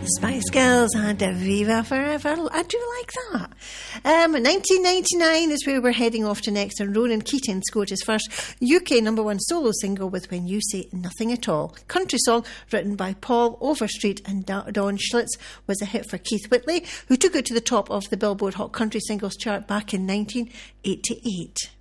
Spice Girls and Viva Forever. I do like that. 1999 is where we're heading off to next, and Ronan Keating scored his first UK number one solo single with When You Say Nothing at All. Country song written by Paul Overstreet and Don Schlitz was a hit for Keith Whitley, who took it to the top of the Billboard Hot Country Singles chart back in 1988.